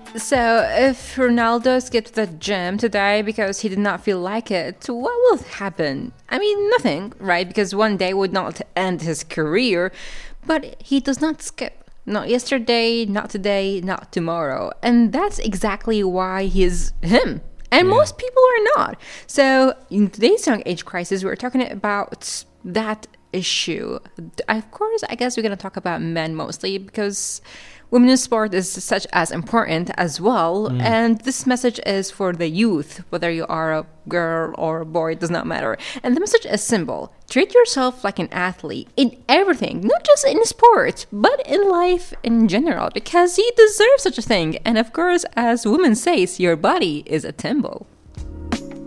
So, if Ronaldo skipped the gym today because he did not feel like it, what will happen? I mean, nothing, right? Because one day would not end his career, but he does not skip. Not yesterday, not today, not tomorrow. And that's exactly why he's him. And most people are not. So, in today's young age crisis, we're talking about that issue. Of course, I guess we're going to talk about men mostly because women's sport is such as important as well. And this message is for the youth, whether you are a girl or a boy, it does not matter. And the message is simple. Treat yourself like an athlete in everything, not just in sport, but in life in general, because you deserve such a thing. And of course, as women says, your body is a temple.